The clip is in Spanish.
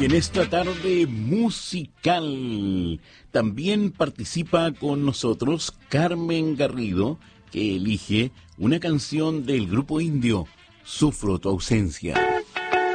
Y en esta tarde musical también participa con nosotros Carmen Garrido, que elige una canción del grupo indio, Sufro tu ausencia.